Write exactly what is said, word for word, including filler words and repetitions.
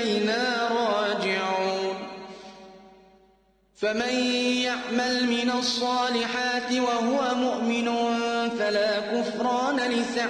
إلينا راجعون فمن يعمل من الصالحات وهو مؤمن فلا كفران لسعيه